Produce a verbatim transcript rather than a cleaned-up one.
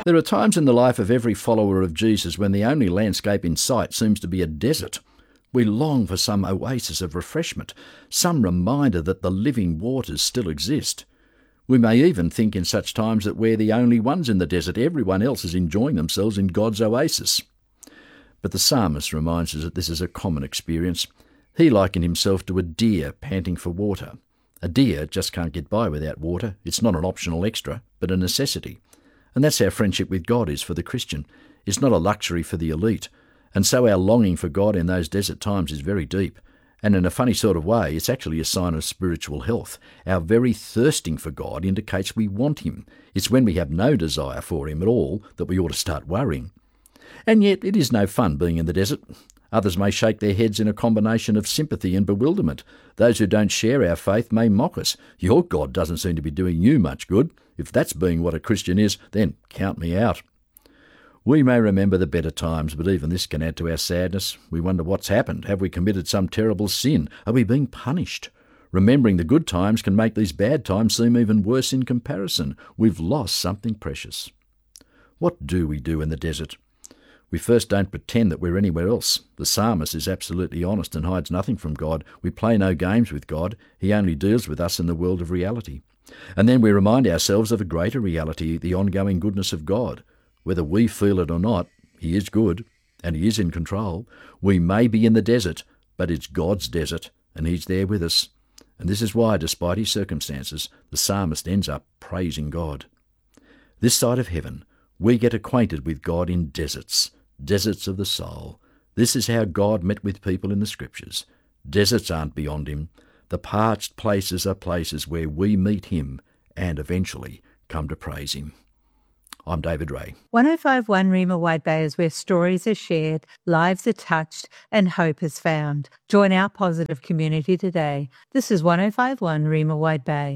There are times in the life of every follower of Jesus when the only landscape in sight seems to be a desert. We long for some oasis of refreshment, some reminder that the living waters still exist. We may even think in such times that we're the only ones in the desert. Everyone else is enjoying themselves in God's oasis. But the psalmist reminds us that this is a common experience. He likened himself to a deer panting for water. A deer just can't get by without water. It's not an optional extra, but a necessity. And that's how friendship with God is for the Christian. It's not a luxury for the elite. And so our longing for God in those desert times is very deep. And in a funny sort of way, it's actually a sign of spiritual health. Our very thirsting for God indicates we want him. It's when we have no desire for him at all that we ought to start worrying. And yet it is no fun being in the desert. Others may shake their heads in a combination of sympathy and bewilderment. Those who don't share our faith may mock us. Your God doesn't seem to be doing you much good. If that's being what a Christian is, then count me out. We may remember the better times, but even this can add to our sadness. We wonder what's happened. Have we committed some terrible sin? Are we being punished? Remembering the good times can make these bad times seem even worse in comparison. We've lost something precious. What do we do in the desert? We first don't pretend that we're anywhere else. The psalmist is absolutely honest and hides nothing from God. We play no games with God. He only deals with us in the world of reality. And then we remind ourselves of a greater reality, the ongoing goodness of God. Whether we feel it or not, he is good and he is in control. We may be in the desert, but it's God's desert and he's there with us. And this is why, despite his circumstances, the psalmist ends up praising God. This side of heaven, we get acquainted with God in deserts, deserts of the soul. This is how God met with people in the Scriptures. Deserts aren't beyond him. The parched places are places where we meet him and eventually come to praise him. I'm David Ray. one oh five point one Rima Wide Bay is where stories are shared, lives are touched, and hope is found. Join our positive community today. This is one oh five point one Rima Wide Bay.